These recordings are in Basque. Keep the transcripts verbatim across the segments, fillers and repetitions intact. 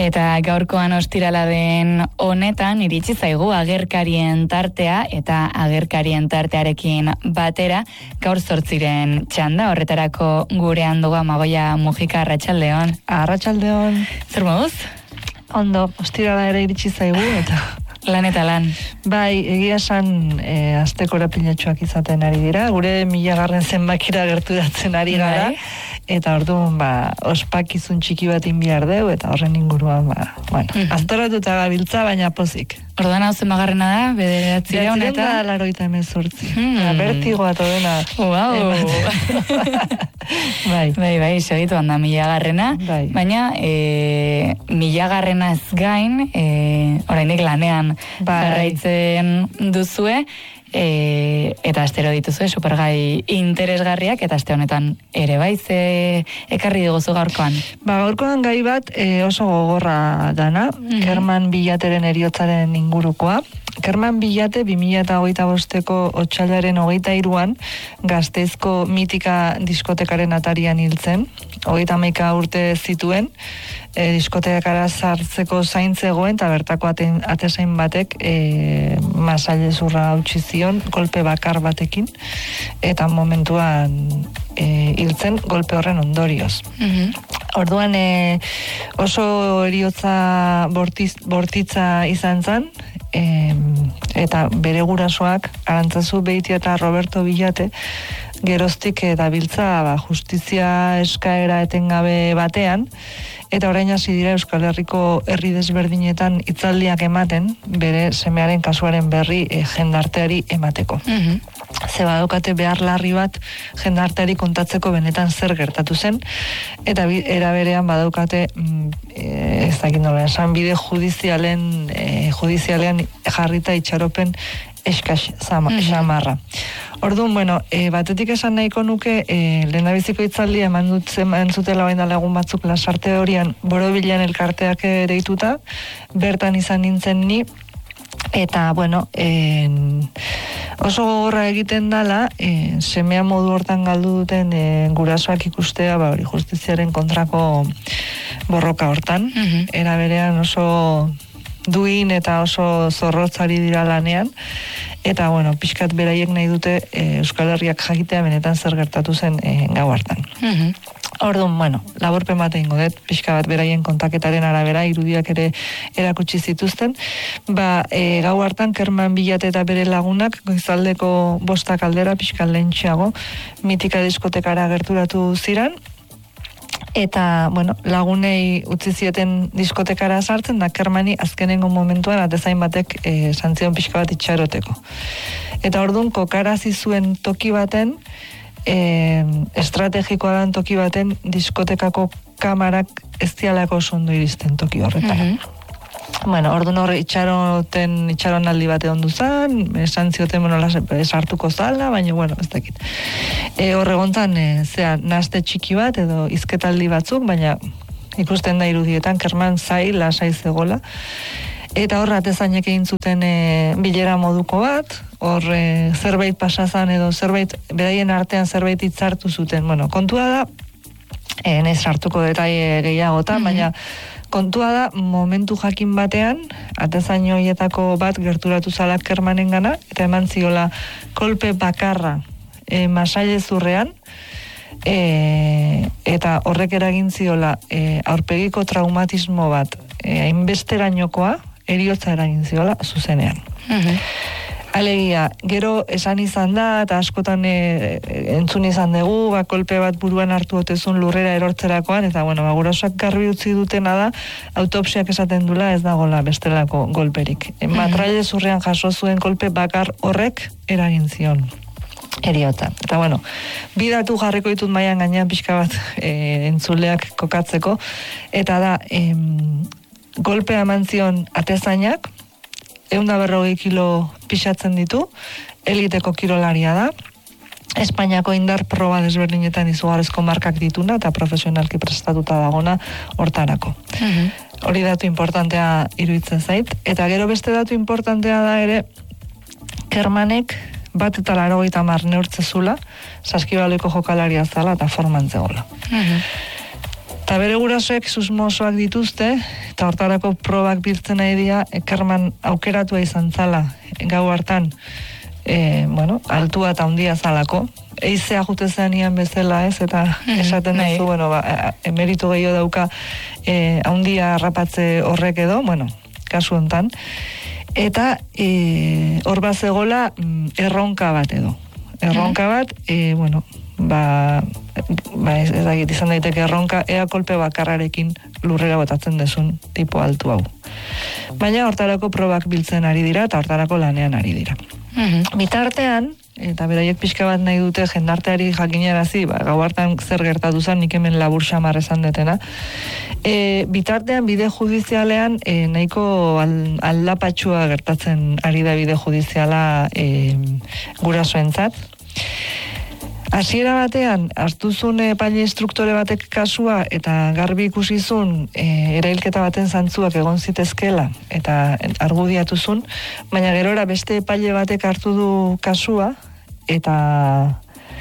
Eta gaurkoan ostirala den honetan iritsi zaigu agerkarien tartea eta agerkarien tartearekin batera gaur zortziren txanda, horretarako gurean dugu Amagoia Mujika. Arratsaldeon. Arratsaldeon. Zer moduz? Ondo, ostirala ere iritsi zaigu eta lan eta lan. Bai, egia esan e, asteko erapilatxoak izaten ari dira, gure milagarren zenbakira gerturatzen ari gara. Bai. Eta orduan, ba, ospakizun txiki bat inbiar deu, eta horren inguruan, ba, bueno, mm-hmm. aztoratuta gabiltza, baina pozik. Orduan hau zenbagarrena da, bederatzireun eta... Bederatzireun da, laroita emezortzi. Hmm. Bertigoa todena. Wow. bai. Bai, bai, segitu handa milagarrena. Bai. Baina, e, milagarrena ez gain, e, oraindik lanean jarraitzen duzue, E, eta astero dituzue supergai interesgarriak, eta aste honetan ere bai, ze ekarri dugu gaurkoan? Ba, gaurkoan gai bat e, oso gogorra dana, mm-hmm. Kerman Billateren heriotzaren ingurukoa. Kerman Billate bi mila hogeita bosteko otsailaren hogeita hiruan Gasteizko mitika diskotekaren atarian hiltzen, hogeita hamaika urte zituen, e, diskotekara sartzeko zaintzegoen, eta bertako aten, atezain batek e, masailezurra hautsi zion, golpe bakar batekin, eta momentuan e, hiltzen golpe horren ondorioz. Mm-hmm. Orduan e, oso heriotza bortiz, bortitza izan zen, e, eta bere gurasoak, Arantzazu Beitia eta Roberto Billate, geroztik dabiltza ba, justizia eskaera etengabe batean, eta orain hasi dira Euskal Herriko herri desberdinetan hitzaldiak ematen, bere semearen kasuaren berri e, jendarteari emateko. Mm-hmm. Ze badokate behar larri bat jendarteari kontatzeko benetan zer gertatu zen, eta era berean badaukate mm, e, ez dakit nola esan, bide judizialen e, judizialean jarrita itxaropen eskas xamarra. Orduan, bueno, e, batetik esan nahiko nuke, e, lehendabiziko hitzaldia eman dut eman zutela bain lagun batzuk lasarte horian Borobilean elkarteak deituta, bertan izan nintzen ni, eta, bueno, en, oso gogorra egiten dala, en, semea modu hortan galdu duten en, gurasoak ikustea, ba, hori justiziaren kontrako borroka hortan, mm-hmm. era berean oso duin eta oso zorrotzari dira lanean, eta, bueno, pixkat beraiek nahi dute e, Euskal Herriak jakitea benetan zer gertatu zen e, gau hartan. Mm-hmm. Orduan, bueno, laburpen bat egingo dut, pixka bat beraien kontaketaren arabera, irudiak ere erakutsi zituzten, ba, e, gau hartan Kerman Billate eta bere lagunak, goizaldeko bostak aldera, pixka lehentxeago, mitika diskotekara gerturatu ziran, eta, bueno, lagunei utzi zieten diskotekara sartzen, da Kermani azkenengo momentuan atezain batek e, santzion pixka bat itxaroteko. Eta orduan, kokarazi zuen toki baten, e, estrategikoa dan toki baten, diskotekako kamarak ez dialako ondo iristen toki horretan. Mm-hmm. Bueno, orduan hor itxaroten, itxaron aldi bate ondu zan, esan zioten, bueno, sartuko zala, baina, bueno, ez dakit. E, horregontzan, e, zea, naste txiki bat, edo izketaldi batzuk, baina ikusten da irudietan, Kerman zai, lasai zegola. Eta hor, atezainek egin zuten e, bilera moduko bat, hor e, zerbait pasazan, edo zerbait, beraien artean zerbait hitzartu zuten. Bueno, kontua da, e, nahiz hartuko detaile gehiagotan, mm-hmm. baina kontua da, momentu jakin batean, atezain horietako bat gerturatu zala Kermanen gana, eta eman ziola kolpe bakarra e, masailezurrean, e, eta horrek eragin ziola e, aurpegiko traumatismo bat e, hainbesterainokoa, heriotza eragin ziola zuzenean. Mm-hmm. Alegia, gero esan izan da, eta askotan e, entzun izan dugu, ba, kolpe bat buruan hartu otezun lurrera erortzerakoan, eta, bueno, ba, gurasoak garbi utzi dutena da, autopsiak esaten dula ez dagoela bestelako golperik. Mm-hmm. Matraile zurrean jaso zuen kolpe bakar horrek eragin zion heriotza. Eta, bueno, bidatu jarriko ditut mailan gainean pixka bat e, entzuleak kokatzeko, eta da, em, golpea eman zion atezainak, ehun eta berrogei kilo pixatzen ditu, eliteko kirolaria da, Espainiako indar proba desberdinetan izugarrizko markak dituna, eta profesionalki prestatuta dagona hortarako. Mm-hmm. Hori datu importantea iruditzen zait, eta gero beste datu importantea da ere, Kermanek bat eta laurogeita hamar neurtzezula, saskibaloiko jokalaria zala eta forman zegoela. Mm-hmm. Eta bere gurasoek susmo osoak dituzte, eta hortarako probak biltzen nahi dira, Kerman aukeratua izan zala, gau hartan, e, bueno, altua eta handia zalako, eizea jute zean bezala ez, eta mm, esaten nahi. duzu, bueno, ba, emeritu gehiago dauka e, handia harrapatze horrek edo, bueno, kasu hontan, eta e, hor bat zegoela erronka bat edo. Erronka bat, e, bueno, ba, ba ez, ez dakit izan daiteke erronka, ea kolpe bakarrarekin lurrera botatzen desun tipo altu hau. Baina hortarako probak biltzen ari dira, eta hortarako lanean ari dira. Mm-hmm. Bitartean, eta beraiek pixka bat nahi dute jendarteari jakinarazi, ba, gau hartan zer gertatu zen, nik hemen labur xamar esan detena. E, bitartean, bide judizialean, e, nahiko aldapatxua gertatzen ari da bide judiziala e, gurasoentzat. Hasiera batean, hartuzun epaile instruktore batek kasua eta garbi ikusizun e, erailketa baten zantzuak egon zitezkela eta argudiatuzun, baina gerora beste epaile batek hartu du kasua eta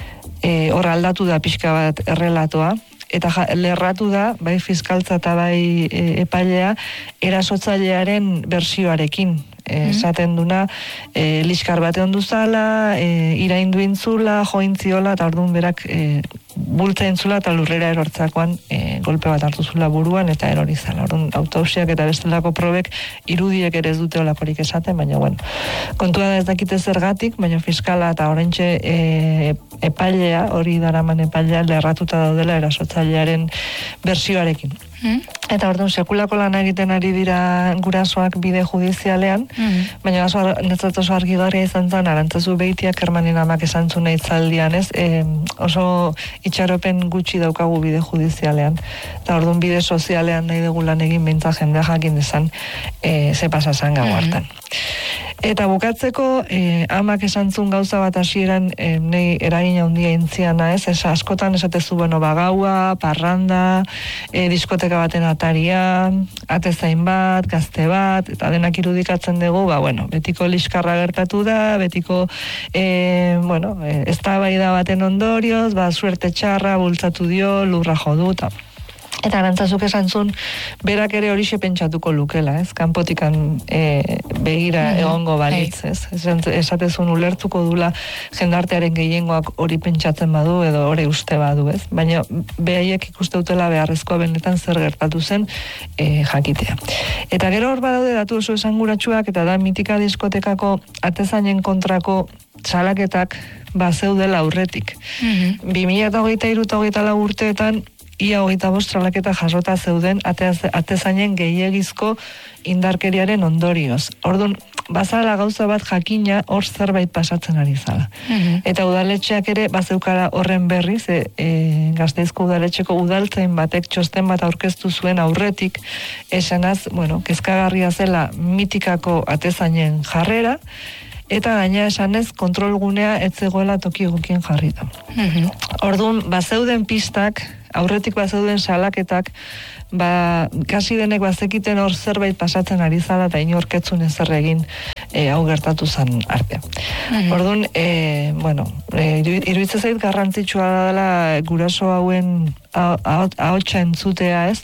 e, hor aldatu da pixka bat errelatoa eta ja, lerratu da, bai fiskaltza eta bai e, epailea erasotzailearen bersioarekin. Esaten duna, e, liskar bate ondu zala, e, iraindu intzula, jointziola, eta orduan berak e, bultza intzula eta lurrera erortzakoan e, golpe bat hartu zula buruan eta erori zala. Orduan, autopsiak eta bestelako probek irudiek ere ez dute olakorik esaten, baina bueno, kontua da ez dakite zergatik, baina fiskala eta oraintxe e, epailea, hori daraman epailea, lerratuta daudela erasotzailearen bersioarekin. Mm. Eta orduan sekulako lan egiten ari dira gurasoak bide judizialean, mm. baina oso netzat oso argigarria izan zen, Arantzazu Beitiak Kermanen amak esan zuen itzaldian, ez? E, oso itxaropen gutxi daukagu bide judizialean. Eta orduan bide sozialean nahi dugu lan egin beintza jendea jakin desan e, ze pasa zan gau hartan. Mm. Eta bukatzeko, eh, amak esan zuen gauza bat hasieran eh, nahi eragin handia intziana, ez? Ez askotan esatezu, bueno, bagaua, parranda, eh, diskoteka baten ataria, atezain bat, gazte bat, eta denak irudikatzen dugu, ba, bueno, betiko liskarra gertatu da, betiko, eh, bueno, eh, eztabaida baten ondorioz, ba, suerte txarra, bultzatu dio, lurra joduta. Eta Arantzazuk esan zuen, berak ere horixe pentsatuko lukela, ez? Kanpotikan e, begira egongo balitz, ez? Esatezun ulertuko dula jendartearen gehiengoak hori pentsatzen badu edo hori uste badu, ez? Baina behaiek ikuste dutela beharrezkoa benetan zer gertatu zen e, jakitea. Eta gero hor badaude datu oso esanguratsuak eta da mitika diskotekako atezainen kontrako salaketak bazeudela aurretik. Mm-hmm. bi mila hogeita hiru eta hogeita lau urteetan ia hogeita bost salaketa jasota zeuden atezainen gehiegizko indarkeriaren ondorioz. Orduan, bazala gauza bat jakina hor zerbait pasatzen ari zala. Mm-hmm. Eta udaletxeak ere bazeukara horren berriz, e, e, Gasteizko udaletxeko udaltzain batek txosten bat aurkeztu zuen aurretik, esanaz, bueno, kezkagarria zela mitikako atezainen jarrera, eta gaina esanez kontrolgunea ez zegoela toki egokien jarrita. Mm-hmm. Orduan, bazeuden pistak, aurretik bazeuden salaketak, ba, kasi denek bazekiten hor zerbait pasatzen ari zala eta inorketzun ezer egin e, hau gertatu zen arte. Mm-hmm. Orduan, e, bueno, e, iruditzen zait garrantzitsua dela guraso hauen ahotsa entzutea, ez?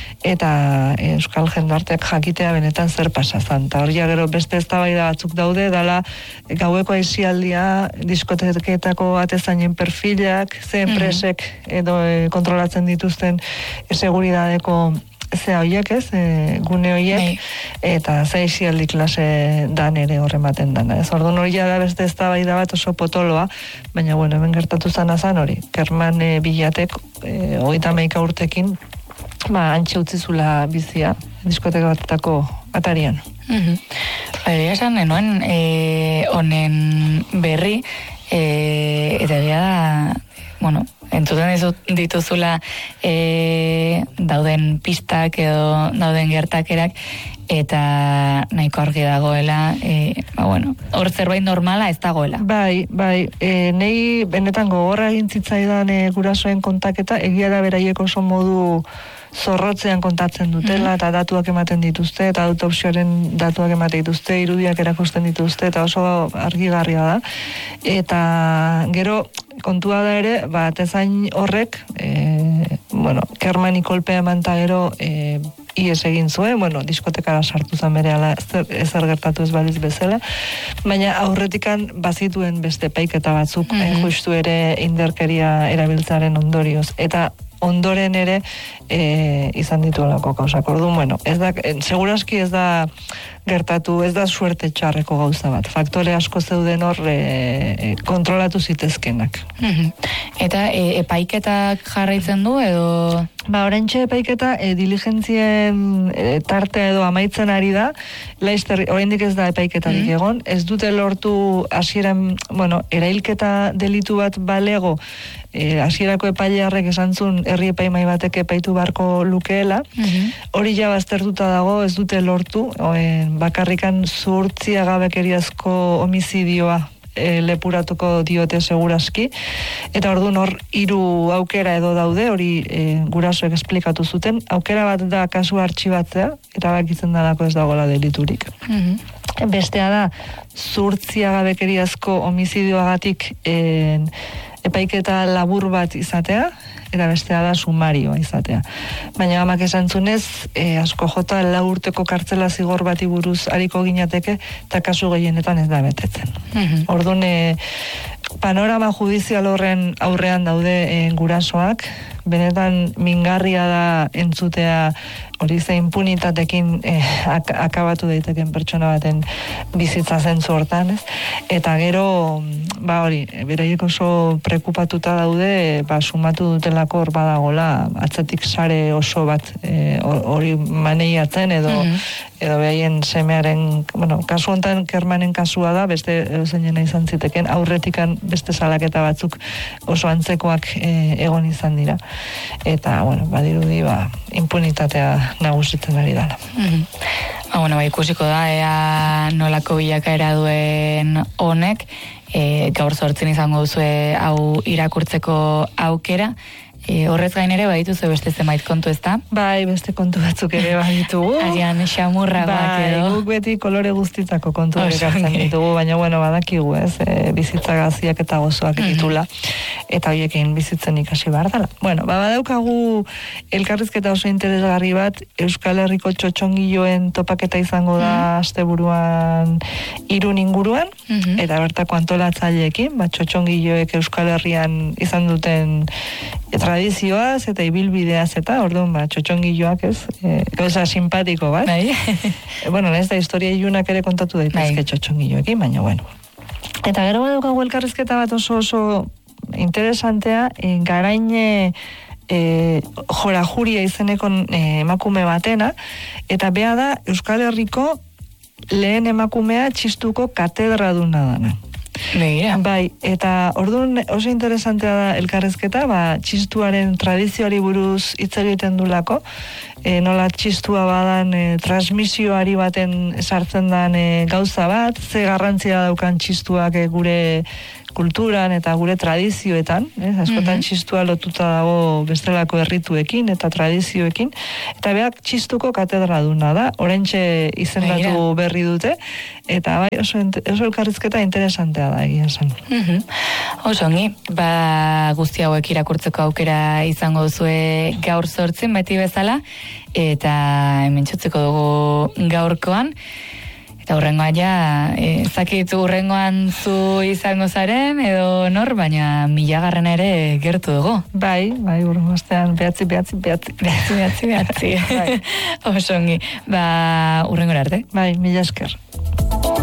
Eta euskal jendarteak jakitea benetan zer pasazan. Eta hori gero beste eztabaida batzuk daude, dala gaueko aisialdia, diskoteketako atezainen perfilak, ze enpresek edo e, kontrolatzen dituzten e, seguridadeko ze horiek, ez, e, gune horiek, Nei. Eta ze aisialdi klase dan ere horrematen dana. Ez orduan hori da beste eztabaida bat oso potoloa, baina bueno, hemen gertatu zana zan hori, Kerman e, bilatek, e, hogeita hamaika urtekin, ba, antxe utzizula bizia, diskoteka batetako atarian. Mm-hmm. Baina esan, enoen, e, honen berri, e, eta egia da, bueno, entzuten dituzula e, dauden pistak edo dauden gertakerak, eta nahiko argi dagoela, e, ba, bueno, hor zerbait normala ez dagoela. Bai, bai, e, nei benetan gogorra egin zitzaidan e, gurasoen kontaketa, egia da beraiek oso modu zorrotzean kontatzen dutela, mm-hmm. eta datuak ematen dituzte, eta autopsioaren datuak ematen dituzte, irudiak erakusten dituzte, eta oso argigarria da. Eta gero, kontua da ere, ba, atezain horrek, e, bueno, Kermani kolpea eman ta gero, e, ies egin zuen, bueno, diskotekara sartu zen berehala ezer gertatu ez baliz bezala, baina aurretikan bazituen beste epaiketa batzuk, mm -hmm. justu ere inderkeria erabiltzaren ondorioz, eta ondoren ere e, izan dituelako gauzak. Orduan, bueno, ez da, seguraski ez da gertatu, ez da suerte txarreko gauza bat. Faktore asko zeuden hor e, kontrolatu zitezkenak. Mm-hmm. Eta e, epaiketak jarraitzen du edo? Ba, orentxe epaiketa e, diligentzien e, tartea edo amaitzen ari da, Laster, oraindik ez da epaiketarik mm-hmm. egon, ez dute lortu hasieran, bueno, erailketa delitu bat balego, E, hasierako epailearrek esan zuen herri epaimai batek epaitu barko lukeela, mm-hmm. hori ja baztertuta dago, ez dute lortu, oen, bakarrikan zuhurtzia gabekeriazko homizidioa e, lepuratuko diote seguraski, eta orduan hor hiru aukera edo daude, hori e, gurasoek esplikatu zuten, aukera bat da kasu artxibatzea, erabakitzen dalako ez dagoela deliturik. Mm-hmm. Bestea da, zuhurtzia gabekeriazko homizidioagatik en, epaiketa labur bat izatea, eta bestea da sumarioa izatea. Baina amak esan zunez, e, asko jota lau urteko kartzela zigor bati buruz hariko ginateke, eta kasu gehienetan ez da betetzen. Mm-hmm. Orduan, e, panorama judizial horren aurrean daude e, gurasoak, benetan mingarria da entzutea hori ze impunitatekin eh, ak akabatu daiteken pertsona baten bizitza zentzu hortan, ez? Eta gero, ba hori, beraiek oso preokupatuta daude, ba sumatu dutelako hor badagola atzetik sare oso bat hori e, maneiatzen edo mm-hmm. edo behaien semearen, bueno, kasu hontan Kermanen kasua da, beste edozeinen izan ziteken, aurretikan beste salaketa batzuk oso antzekoak e, egon izan dira. Eta, bueno, badirudi, ba, impunitatea nagusitzen ari dela. Mm-hmm. Ah, bueno, ba, ikusiko da, ea nolako bilakaera duen honek, e, gaur sortzen izango duzue hau irakurtzeko aukera, E, horrez gain ere badituzu beste zenbait kontu, ezta? Bai, beste kontu batzuk ere baditugu. Agian xamurragoak bai, edo. Guk beti kolore guztitzako kontu ekartzen ditugu, baina bueno, badakigu, ez, e, bizitza gaziak eta gozoak ditula, eta horiekin bizitzen ikasi behar dela. Bueno, ba, badaukagu elkarrizketa oso interesgarri bat, Euskal Herriko txotxongiloen topaketa izango da asteburuan Irun inguruan, mm-hmm. eta bertako antolatzaileekin, ba, txotxongiloek Euskal Herrian izan duten tradizioaz eta ibilbideaz eta orduan ba txotxongiloak, ez? E, gauza simpatiko, bat? Bai. e, bueno, ez da historia ilunak ere kontatu daitezke bai. Txotxongiloekin, baina bueno. Eta gero badaukagu elkarrizketa bat oso oso interesantea, e, garaine e, Jorajuria izeneko e, emakume batena, eta bea da Euskal Herriko lehen emakumea txistuko katedraduna dana. Begira. Bai, eta orduan oso interesantea da elkarrezketa, ba, txistuaren tradizioari buruz hitz egiten dulako, e, nola txistua badan e, transmisioari baten sartzen dan e, gauza bat, ze garrantzia daukan txistuak e, gure kulturan eta gure tradizioetan, eh? askotan mm-hmm. txistua lotuta dago bestelako errituekin eta tradizioekin, eta beak txistuko katedraduna da, oraintxe izendatu Begira. Berri dute, eta bai oso, oso elkarrizketa interesantea da egia esan. Mm-hmm. Oso ongi, ba guzti hauek irakurtzeko aukera izango duzue gaur sortzen beti bezala, eta hemen txutzeko dugu gaurkoan, eta hurrengoa ja, e, zakitu hurrengoan zu izango zaren, edo nor, baina milagarren ere gertu dugu. Bai, bai, hurrengo astean, behatzi, behatzi, behatzi. Behatzi, behatzi, behatzi. Bai. Oso ongi, ba, hurrengora arte. Bai, mila esker.